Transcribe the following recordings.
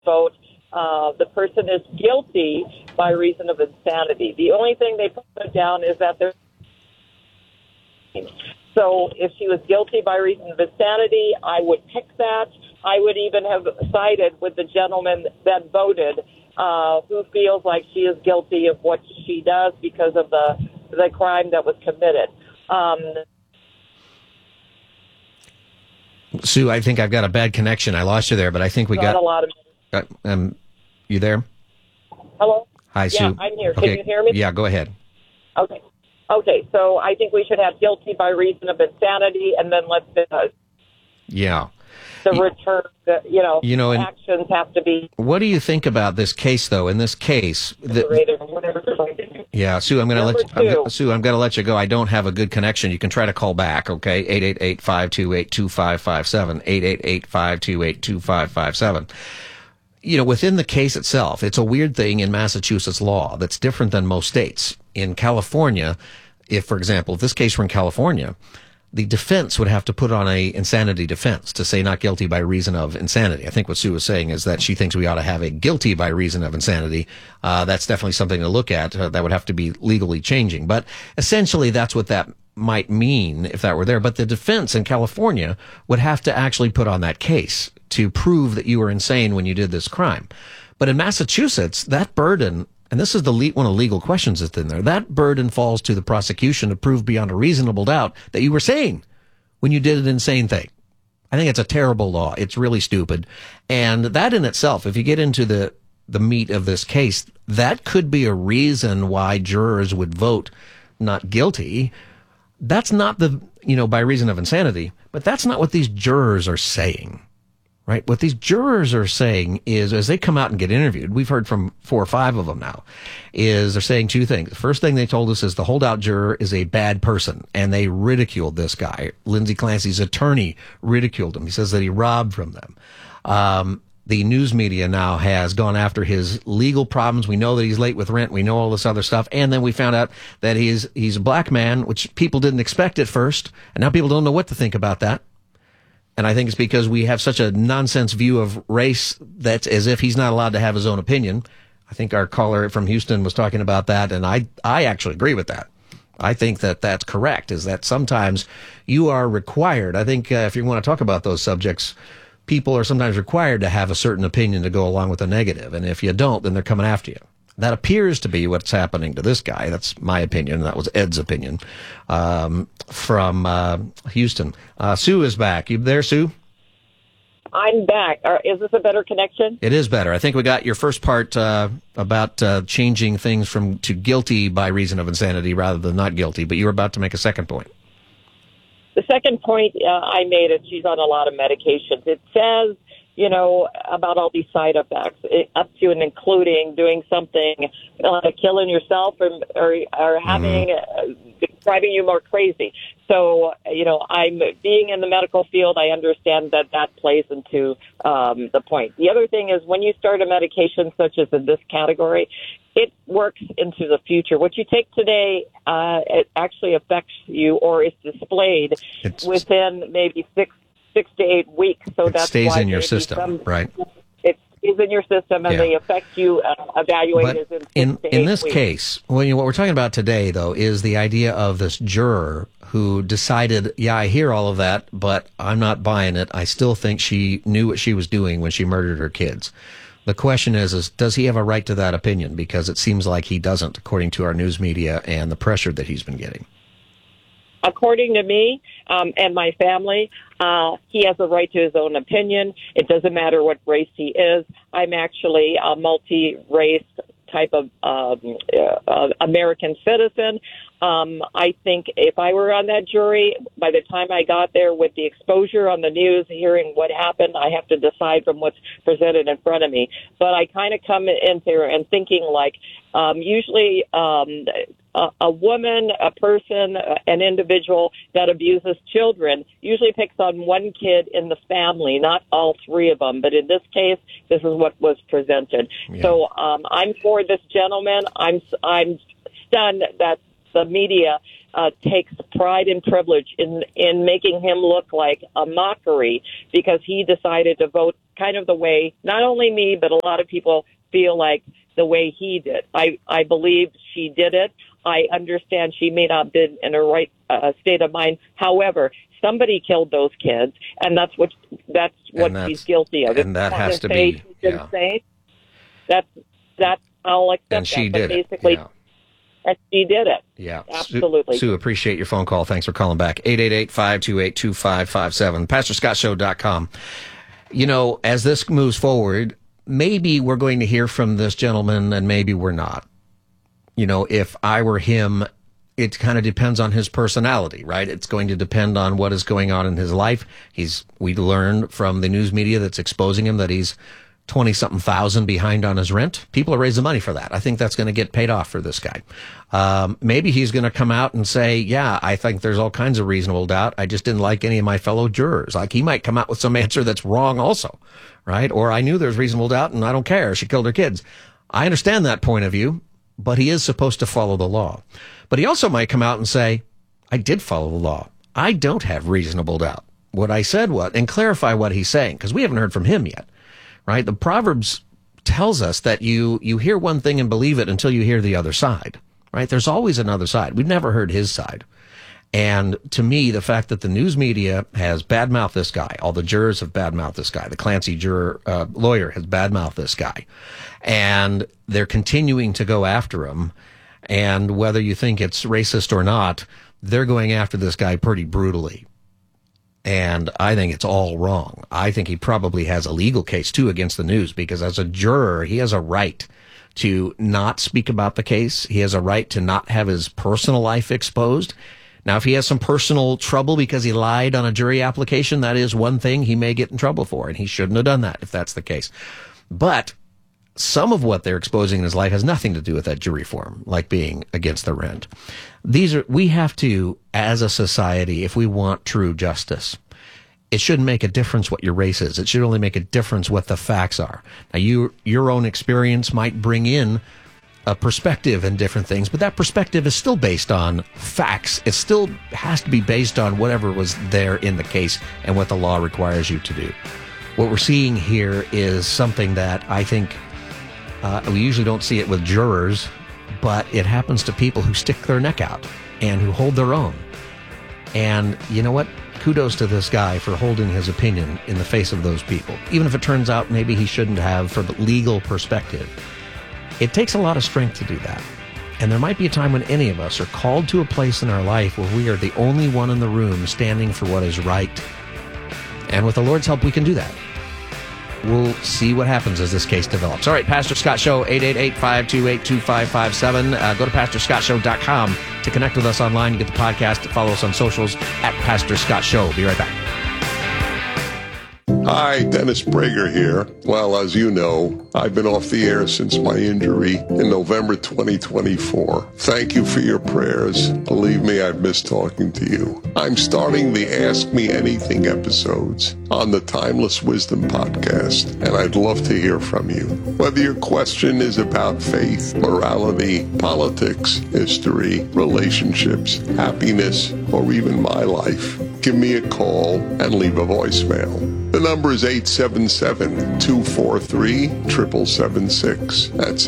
vote, the person is guilty by reason of insanity. The only thing they put down is that they're... So if she was guilty by reason of insanity, I would pick that. I would even have sided with the gentleman that voted, who feels like she is guilty of what she does because of the crime that was committed. Sue, I think I've got a bad connection. I lost you there, but I think we got a lot of... you there? Hello? Hi, Sue. Yeah, I'm here. Okay. Can you hear me? Yeah, go ahead. Okay, so I think we should have guilty by reason of insanity, and then let the return, actions have to be... What do you think about this case, though? In this case... Yeah, Sue, I'm going to let you go. I don't have a good connection. You can try to call back, okay? 888-528-2557, 888-528-2557. Within the case itself, it's a weird thing in Massachusetts law that's different than most states. In California, for example, if this case were in California, the defense would have to put on a insanity defense to say not guilty by reason of insanity. I think what Sue was saying is that she thinks we ought to have a guilty by reason of insanity. That's definitely something to look at. That would have to be legally changing. But essentially, that's what that might mean if that were there. But the defense in California would have to actually put on that case to prove that you were insane when you did this crime. But in Massachusetts, that burden, and this is one of the legal questions that's in there, that burden falls to the prosecution to prove beyond a reasonable doubt that you were sane when you did an insane thing. I think it's a terrible law. It's really stupid. And that in itself, if you get into the meat of this case, that could be a reason why jurors would vote not guilty. That's not by reason of insanity, but that's not what these jurors are saying. Right? What these jurors are saying is, as they come out and get interviewed, we've heard from 4 or 5 of them now, is they're saying 2 things. The first thing they told us is the holdout juror is a bad person, and they ridiculed this guy. Lindsay Clancy's attorney ridiculed him. He says that he robbed from them. The news media now has gone after his legal problems. We know that he's late with rent. We know all this other stuff. And then we found out that he's a black man, which people didn't expect at first, and now people don't know what to think about that. And I think it's because we have such a nonsense view of race that's as if he's not allowed to have his own opinion. I think our caller from Houston was talking about that, and I actually agree with that. I think that that's correct, is that sometimes you are required. I think if you want to talk about those subjects, people are sometimes required to have a certain opinion to go along with the negative. And if you don't, then they're coming after you. That appears to be what's happening to this guy. That's my opinion. That was Ed's opinion from Houston. Sue is back. You there, Sue? I'm back. Is this a better connection? It is better. I think we got your first part about changing things to guilty by reason of insanity rather than not guilty, but you were about to make a second point. The second point I made is she's on a lot of medications. It says, about all these side effects, up to and including doing something like killing yourself or having driving you more crazy. So, I'm being in the medical field. I understand that plays into the point. The other thing is when you start a medication such as in this category, it works into the future. What you take today, it actually affects you or is displayed within maybe 6 to 8 weeks. So it that's stays why in your system, right? It stays in your system, and they affect you evaluated in this case. What we're talking about today, though, is the idea of this juror who decided, I hear all of that, but I'm not buying it. I still think she knew what she was doing when she murdered her kids. The question is does he have a right to that opinion? Because it seems like he doesn't, according to our news media and the pressure that he's been getting. According to me and my family, he has a right to his own opinion. It doesn't matter what race he is. I'm actually a multi-race type of American citizen. I think if I were on that jury, by the time I got there with the exposure on the news, hearing what happened, I have to decide from what's presented in front of me. But I kind of come in there and thinking like usually a woman, a person, an individual that abuses children usually picks on one kid in the family, not all 3 of them. But in this case, this is what was presented. Yeah. So I'm for this gentleman. I'm stunned that the media takes pride and privilege in making him look like a mockery because he decided to vote kind of the way, not only me, but a lot of people feel like the way he did. I believe she did it. I understand she may not have been in her right state of mind. However, somebody killed those kids, and that's what she's guilty of. And that has to be insane. That I'll accept. And she that, did it. Basically, yeah. And she did it. Yeah, absolutely. Sue, appreciate your phone call. Thanks for calling back. 888-528-2557. PastorScottShow.com. You know, as this moves forward, maybe we're going to hear from this gentleman, and maybe we're not. You know, if I were him, it kind of depends on his personality, right? It's going to depend on what is going on in his life. We learned from the news media that's exposing him that he's 20-something thousand behind on his rent. People are raising money for that. I think that's going to get paid off for this guy. Maybe he's going to come out and say, yeah, I think there's all kinds of reasonable doubt. I just didn't like any of my fellow jurors. Like, he might come out with some answer that's wrong also, right? Or I knew there's reasonable doubt and I don't care. She killed her kids. I understand that point of view, but he is supposed to follow the law. But he also might come out and say, I did follow the law. I don't have reasonable doubt. What I said was, and clarify what he's saying, because we haven't heard from him yet. Right? The Proverbs tells us that you hear one thing and believe it until you hear the other side. Right? There's always another side. We've never heard his side. And to me, the fact that the news media has badmouthed this guy, all the jurors have badmouthed this guy, the Clancy lawyer has badmouthed this guy, and they're continuing to go after him. And whether you think it's racist or not, they're going after this guy pretty brutally. And I think it's all wrong. I think he probably has a legal case, too, against the news, because as a juror, he has a right to not speak about the case. He has a right to not have his personal life exposed. Now, if he has some personal trouble because he lied on a jury application, that is one thing he may get in trouble for, and he shouldn't have done that if that's the case. But some of what they're exposing in his life has nothing to do with that jury form, like being against the rent. We have to, as a society, if we want true justice, it shouldn't make a difference what your race is. It should only make a difference what the facts are. Now, your own experience might bring in a perspective and different things, but that perspective is still based on facts. It still has to be based on whatever was there in the case and what the law requires you to do. What we're seeing here is something that I think we usually don't see it with jurors, but it happens to people who stick their neck out and who hold their own. And you know what? Kudos to this guy for holding his opinion in the face of those people. Even if it turns out maybe he shouldn't have from the legal perspective. It takes a lot of strength to do that. And there might be a time when any of us are called to a place in our life where we are the only one in the room standing for what is right. And with the Lord's help, we can do that. We'll see what happens as this case develops. All right, Pastor Scott Show, 888-528-2557. Go to PastorScottShow.com to connect with us online. You get the podcast. Follow us on socials at Pastor Scott Show. Be right back. Hi, Dennis Prager here. Well, as you know, I've been off the air since my injury in November 2024. Thank you for your prayers. Believe me, I've missed talking to you. I'm starting the Ask Me Anything episodes on the Timeless Wisdom podcast, and I'd love to hear from you. Whether your question is about faith, morality, politics, history, relationships, happiness, or even my life, give me a call and leave a voicemail. The number is 877-243-7776. That's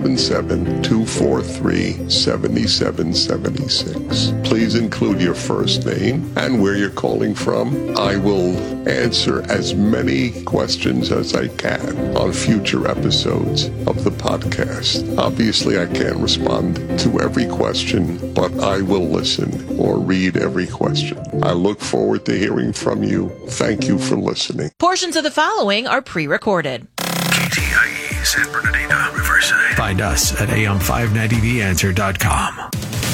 877-243-7776. Please include your first name and where you're calling from. I will answer as many questions as I can on future episodes of the podcast. Obviously, I can't respond to every question, but I will listen or read every question. I look forward to hearing from you. Thank you for listening. Portions of the following are pre-recorded. KTIE San Bernardino, Riverside. Find us at am590theanswer.com.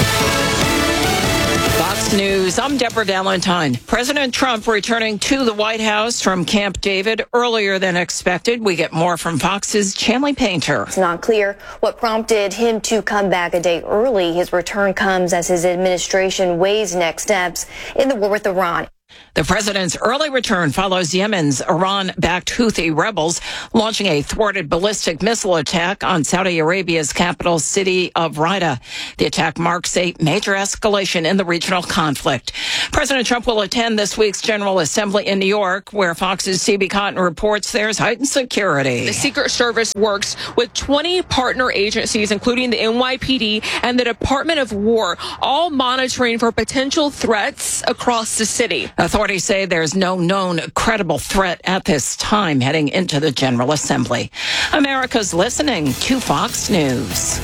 Fox News, I'm Deborah Valentine. President Trump returning to the White House from Camp David earlier than expected. We get more from Fox's Chanley Painter. It's not clear what prompted him to come back a day early. His return comes as his administration weighs next steps in the war with Iran. The president's early return follows Yemen's Iran-backed Houthi rebels launching a thwarted ballistic missile attack on Saudi Arabia's capital city of Riyadh. The attack marks a major escalation in the regional conflict. President Trump will attend this week's General Assembly in New York, where Fox's CB Cotton reports there's heightened security. The Secret Service works with 20 partner agencies, including the NYPD and the Department of War, all monitoring for potential threats across the city. Authorities say there's no known credible threat at this time heading into the General Assembly. America's listening to Fox News.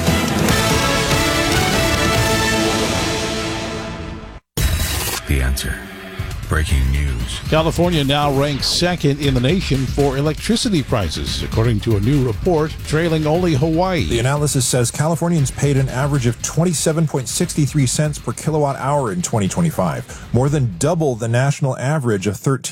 The Answer. Breaking news. California now ranks second in the nation for electricity prices, according to a new report, trailing only Hawaii. The analysis says Californians paid an average of 27.63 cents per kilowatt hour in 2025, more than double the national average of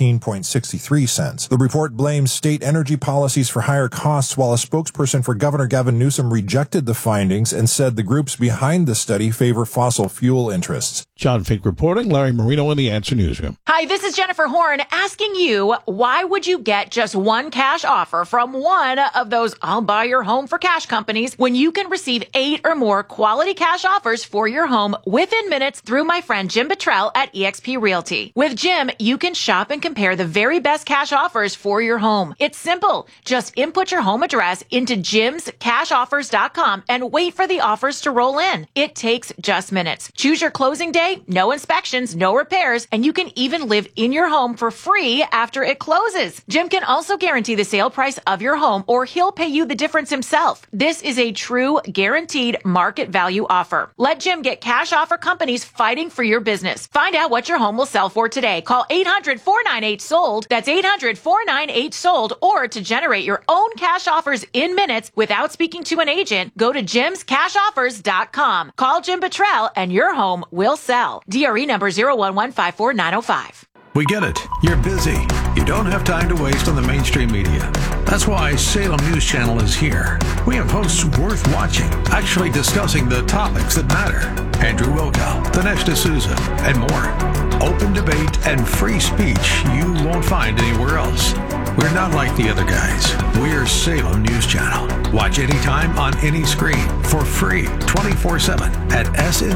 13.63 cents. The report blames state energy policies for higher costs, while a spokesperson for Governor Gavin Newsom rejected the findings and said the groups behind the study favor fossil fuel interests. John Fink reporting, Larry Marino in the Answer Newsroom. Hi, this is Jennifer Horn asking you, why would you get just one cash offer from one of those I'll buy your home for cash companies when you can receive 8 or more quality cash offers for your home within minutes through my friend Jim Bottrell at eXp Realty. With Jim, you can shop and compare the very best cash offers for your home. It's simple. Just input your home address into jimscashoffers.com and wait for the offers to roll in. It takes just minutes. Choose your closing day, no inspections, no repairs, and you can even live in your home for free after it closes. Jim can also guarantee the sale price of your home, or he'll pay you the difference himself. This is a true guaranteed market value offer. Let Jim get cash offer companies fighting for your business. Find out what your home will sell for today. Call 800-498-SOLD. That's 800-498-SOLD. Or to generate your own cash offers in minutes without speaking to an agent, go to jimscashoffers.com. Call Jim Bottrell and your home will sell. DRE number 01154-905. We get it. You're busy. You don't have time to waste on the mainstream media. That's why Salem News Channel is here. We have hosts worth watching, actually discussing the topics that matter. Andrew Wilkow, Dinesh D'Souza, and more. Open debate and free speech you won't find anywhere else. We're not like the other guys. We're Salem News Channel. Watch anytime on any screen for free 24/7 at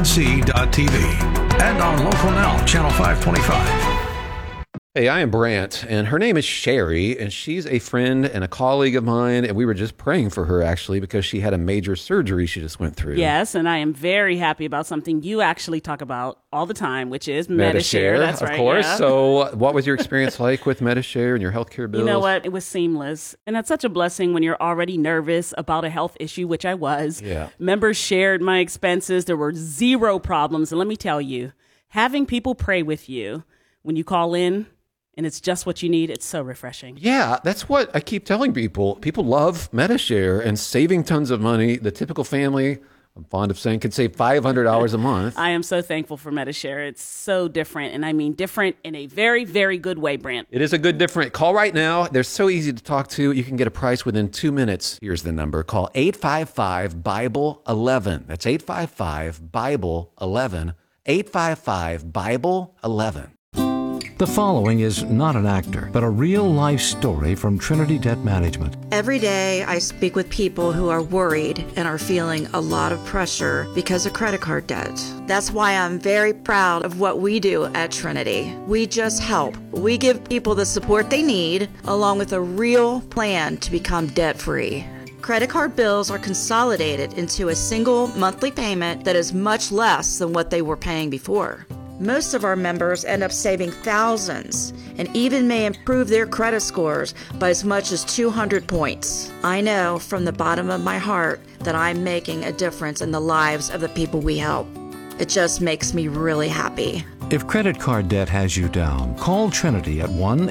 snc.tv and on Local Now, Channel 525. Hey, I am Brant, and her name is Sherry, and she's a friend and a colleague of mine, and we were just praying for her, actually, because she had a major surgery she just went through. Yes, and I am very happy about something you actually talk about all the time, which is Medi-Share. That's right. Of course. Yeah. So what was your experience like with Medi-Share and your healthcare bills? You know what? It was seamless, and that's such a blessing when you're already nervous about a health issue, which I was. Yeah. Members shared my expenses. There were zero problems, and let me tell you, having people pray with you when you call in, and it's just what you need, it's so refreshing. Yeah, that's what I keep telling people. People love Medi-Share and saving tons of money. The typical family, I'm fond of saying, could save $500 a month. I am so thankful for Medi-Share. It's so different, and I mean different in a very, very good way, Brant. It is a good different. Call right now. They're so easy to talk to. You can get a price within 2 minutes. Here's the number. Call 855-BIBLE-11. That's 855-BIBLE-11. 855-BIBLE-11. The following is not an actor, but a real-life story from Trinity Debt Management. Every day I speak with people who are worried and are feeling a lot of pressure because of credit card debt. That's why I'm very proud of what we do at Trinity. We just help. We give people the support they need, along with a real plan to become debt-free. Credit card bills are consolidated into a single monthly payment that is much less than what they were paying before. Most of our members end up saving thousands and even may improve their credit scores by as much as 200 points. I know from the bottom of my heart that I'm making a difference in the lives of the people we help. It just makes me really happy. If credit card debt has you down, call Trinity at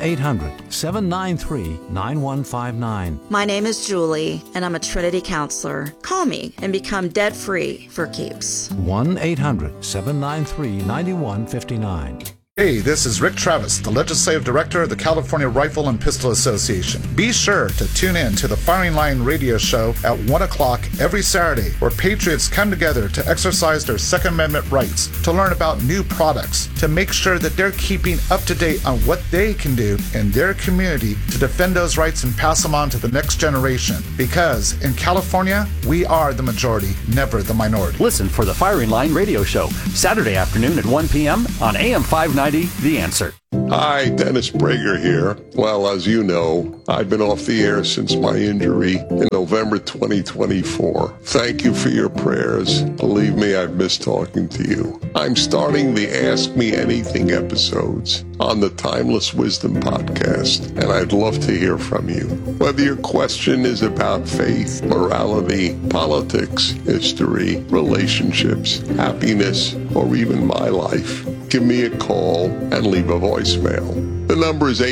1-800-793-9159. My name is Julie, and I'm a Trinity counselor. Call me and become debt-free for keeps. 1-800-793-9159. Hey, this is Rick Travis, the Legislative Director of the California Rifle and Pistol Association. Be sure to tune in to the Firing Line radio show at 1 o'clock every Saturday, where patriots come together to exercise their Second Amendment rights, to learn about new products, to make sure that they're keeping up to date on what they can do in their community to defend those rights and pass them on to the next generation. Because in California, we are the majority, never the minority. Listen for the Firing Line radio show, Saturday afternoon at 1 p.m. on AM 590. The Answer. Hi, Dennis Prager here. Well, as you know, I've been off the air since my injury in November 2024. Thank you for your prayers. Believe me, I've missed talking to you. I'm starting the Ask Me Anything episodes on the Timeless Wisdom podcast, and I'd love to hear from you. Whether your question is about faith, morality, politics, history, relationships, happiness, or even my life, give me a call and leave a voicemail. The number is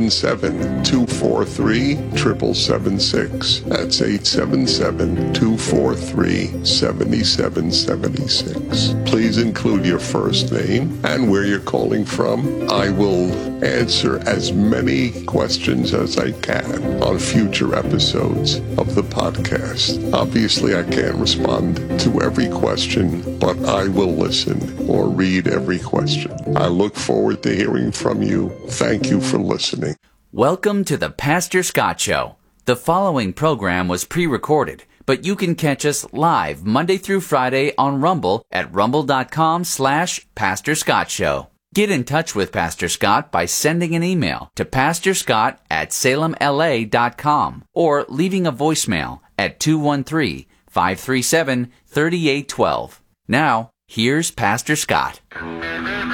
877-243-7776. That's 877-243-7776. Please include your first name and where you're calling from. I will answer as many questions as I can on future episodes of the podcast. Obviously, I can't respond to every question, but I will listen or read every question. I look forward to hearing from you. Thank you for listening. Welcome to the Pastor Scott Show. The following program was pre-recorded, but you can catch us live Monday through Friday on Rumble at rumble.com/Pastor Scott Show. Get in touch with Pastor Scott by sending an email to pastorscott@salemla.com or leaving a voicemail at 213-537-3812. Now, here's Pastor Scott.